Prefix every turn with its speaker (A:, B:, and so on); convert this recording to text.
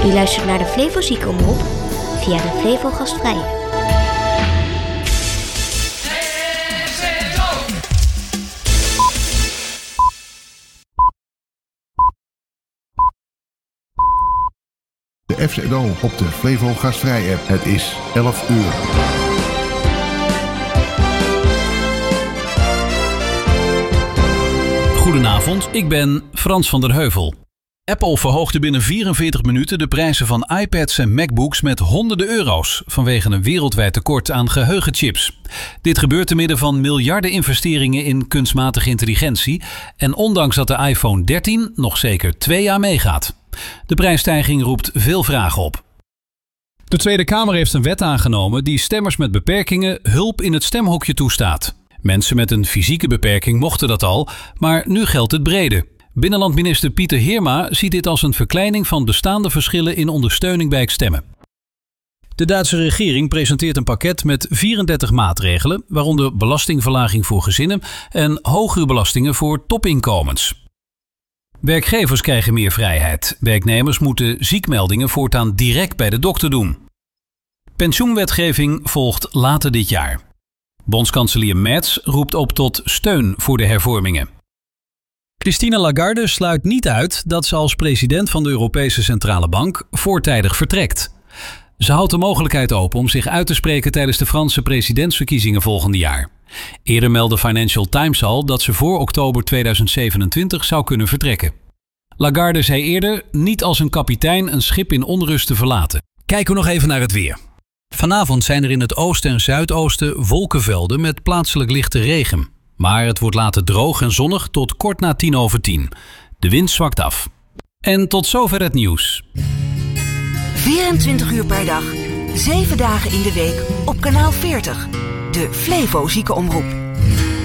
A: U luistert naar de Flevo Ziekenomroep via de Flevo Gastvrije.
B: De FC Dome op de Flevo Gastvrij app. Het is 11 uur.
C: Goedenavond, ik ben Frans van der Heuvel. Apple verhoogde binnen 44 minuten de prijzen van iPads en MacBooks met honderden euro's vanwege een wereldwijd tekort aan geheugenchips. Dit gebeurt te midden van miljarden investeringen in kunstmatige intelligentie en ondanks dat de iPhone 13 nog zeker 2 jaar meegaat. De prijsstijging roept veel vragen op. De Tweede Kamer heeft een wet aangenomen die stemmers met beperkingen hulp in het stemhokje toestaat. Mensen met een fysieke beperking mochten dat al, maar nu geldt het brede. Binnenlandminister Pieter Heerma ziet dit als een verkleining van bestaande verschillen in ondersteuning bij het stemmen. De Duitse regering presenteert een pakket met 34 maatregelen, waaronder belastingverlaging voor gezinnen en hogere belastingen voor topinkomens. Werkgevers krijgen meer vrijheid. Werknemers moeten ziekmeldingen voortaan direct bij de dokter doen. Pensioenwetgeving volgt later dit jaar. Bondskanselier Merz roept op tot steun voor de hervormingen. Christine Lagarde sluit niet uit dat ze als president van de Europese Centrale Bank voortijdig vertrekt. Ze houdt de mogelijkheid open om zich uit te spreken tijdens de Franse presidentsverkiezingen volgende jaar. Eerder meldde Financial Times al dat ze voor oktober 2027 zou kunnen vertrekken. Lagarde zei eerder niet als een kapitein een schip in onrust te verlaten. Kijken we nog even naar het weer. Vanavond zijn er in het oosten en zuidoosten wolkenvelden met plaatselijk lichte regen. Maar het wordt later droog en zonnig tot kort na 10:10. De wind zwakt af. En tot zover het nieuws.
D: 24 uur per dag, 7 dagen in de week op kanaal 40. De Flevo Ziekenomroep.